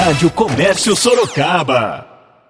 Rádio Comércio Sorocaba.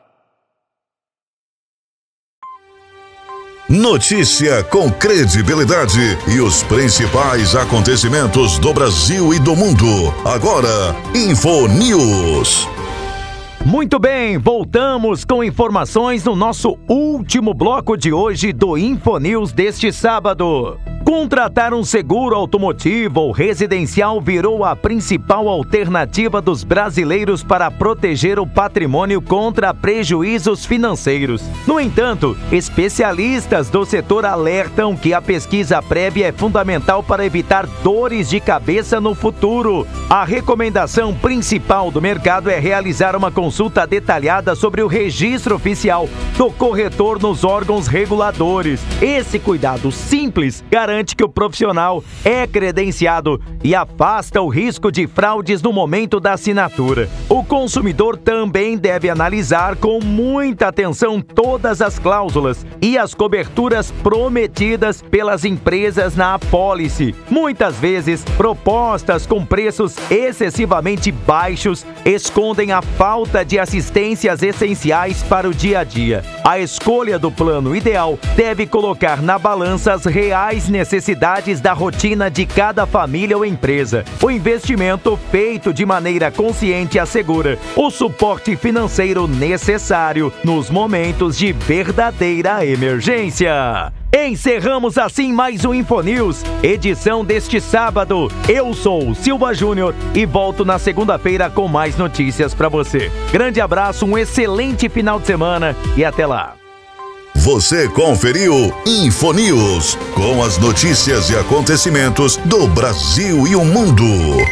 Notícia com credibilidade e os principais acontecimentos do Brasil e do mundo. Agora, Infonews. Muito bem, voltamos com informações no nosso último bloco de hoje do Infonews deste sábado. Contratar um seguro automotivo ou residencial virou a principal alternativa dos brasileiros para proteger o patrimônio contra prejuízos financeiros. No entanto, especialistas do setor alertam que a pesquisa prévia é fundamental para evitar dores de cabeça no futuro. A recomendação principal do mercado é realizar uma consulta detalhada sobre o registro oficial do corretor nos órgãos reguladores. Esse cuidado simples garante que o profissional é credenciado e afasta o risco de fraudes no momento da assinatura. O consumidor também deve analisar com muita atenção todas as cláusulas e as coberturas prometidas pelas empresas na apólice. Muitas vezes, propostas com preços excessivamente baixos escondem a falta de assistências essenciais para o dia a dia. A escolha do plano ideal deve colocar na balança as reais necessidades da rotina de cada família ou empresa. O investimento feito de maneira consciente assegura o suporte financeiro necessário nos momentos de verdadeira emergência. Encerramos assim mais um Infonews, edição deste sábado. Eu sou o Silva Júnior e volto na segunda-feira com mais notícias para você. Grande abraço, um excelente final de semana e até lá. Você conferiu Infonews, com as notícias e acontecimentos do Brasil e o mundo.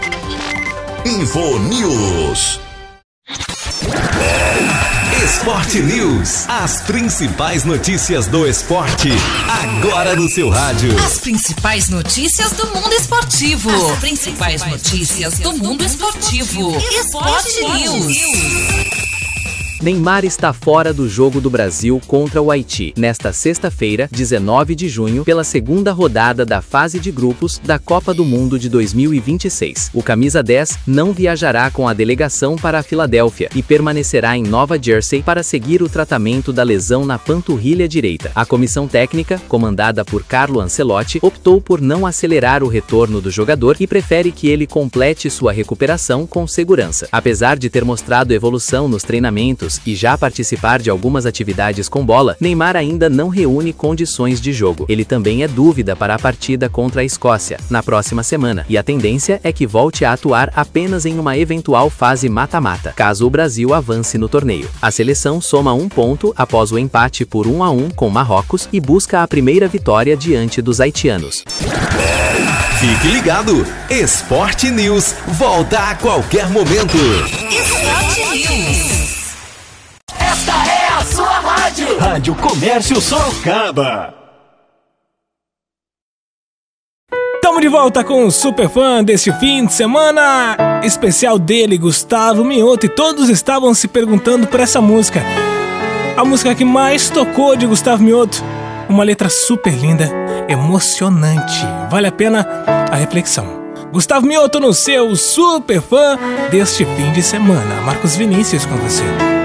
Infonews. Esporte News. As principais notícias do esporte, agora no seu rádio. As principais notícias do mundo esportivo. As principais notícias do mundo esportivo. Esporte News. Neymar está fora do jogo do Brasil contra o Haiti, nesta sexta-feira, 19 de junho, pela segunda rodada da fase de grupos da Copa do Mundo de 2026. O camisa 10 não viajará com a delegação para a Filadélfia e permanecerá em Nova Jersey para seguir o tratamento da lesão na panturrilha direita. A comissão técnica, comandada por Carlo Ancelotti, optou por não acelerar o retorno do jogador e prefere que ele complete sua recuperação com segurança. Apesar de ter mostrado evolução nos treinamentos e já participar de algumas atividades com bola, Neymar ainda não reúne condições de jogo. Ele também é dúvida para a partida contra a Escócia, na próxima semana, e a tendência é que volte a atuar apenas em uma eventual fase mata-mata, caso o Brasil avance no torneio. A seleção soma 1 ponto após o empate por 1-1 com Marrocos e busca a primeira vitória diante dos haitianos. Fique ligado! Esporte News volta a qualquer momento. Esporte News. Esta é a sua rádio. Rádio Comércio Sorocaba. Estamos de volta com o Superfã deste fim de semana especial dele, Gustavo Mioto, e todos estavam se perguntando por essa música. A música que mais tocou de Gustavo Mioto. Uma letra super linda, emocionante. Vale a pena a reflexão. Gustavo Mioto no seu Superfã deste fim de semana. Marcos Vinícius com você.